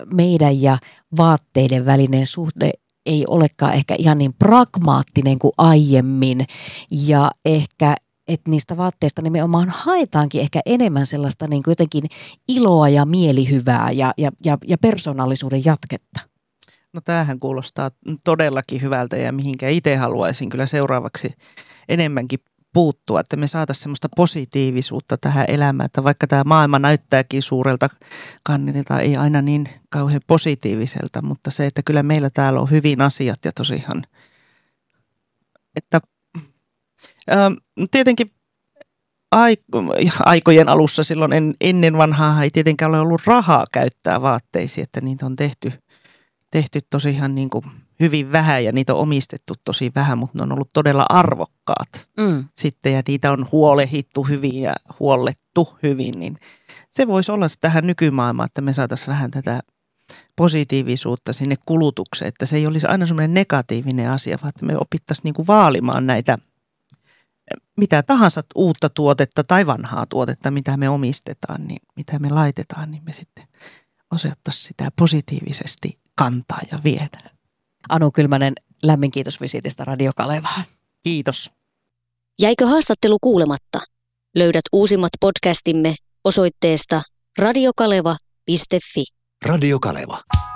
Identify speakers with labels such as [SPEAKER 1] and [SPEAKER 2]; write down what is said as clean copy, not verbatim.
[SPEAKER 1] meidän ja vaatteiden välinen suhde ei olekaan ehkä ihan niin pragmaattinen kuin aiemmin ja ehkä että niistä vaatteista nimenomaan haetaankin ehkä enemmän sellaista niin kuin jotenkin iloa ja mielihyvää ja persoonallisuuden jatketta.
[SPEAKER 2] No tämähän kuulostaa todellakin hyvältä ja mihinkä itse haluaisin kyllä seuraavaksi enemmänkin puuttua, että me saataisiin semmoista positiivisuutta tähän elämään, että vaikka tämä maailma näyttääkin suurelta kannetilta, ei aina niin kauhean positiiviselta, mutta se, että kyllä meillä täällä on hyvin asiat ja tosiaan, että tietenkin aikojen alussa silloin ennen vanhaa ei tietenkään ole ollut rahaa käyttää vaatteisiin, että niitä on tehty tosiaan niin kuin hyvin vähän ja niitä on omistettu tosi vähän, mutta ne on ollut todella arvokkaat sitten ja niitä on huolehdittu hyvin ja huollettu hyvin, niin se voisi olla tähän nykymaailmaan, että me saataisiin vähän tätä positiivisuutta sinne kulutukseen, että se ei olisi aina semmoinen negatiivinen asia, vaan että me opittaisiin niin kuin vaalimaan näitä mitä tahansa uutta tuotetta tai vanhaa tuotetta, mitä me omistetaan, niin mitä me laitetaan, niin me sitten osattaisiin sitä positiivisesti kantaa ja viedä.
[SPEAKER 1] Anu Kylmänen, lämmin kiitos visiitistä Radio Kalevaan.
[SPEAKER 2] Kiitos.
[SPEAKER 3] Jäikö haastattelu kuulematta? Löydät uusimmat podcastimme osoitteesta radiokaleva.fi.
[SPEAKER 4] Radio Kaleva.